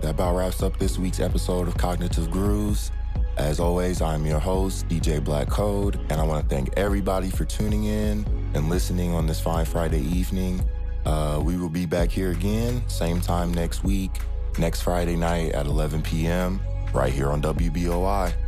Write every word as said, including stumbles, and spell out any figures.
that about wraps up this week's episode of Cognitive Grooves. As always, I'm your host, D J Black Code, and I want to thank everybody for tuning in and listening on this fine Friday evening. Uh, we will be back here again, same time next week, next Friday night at eleven p.m., right here on W B O I.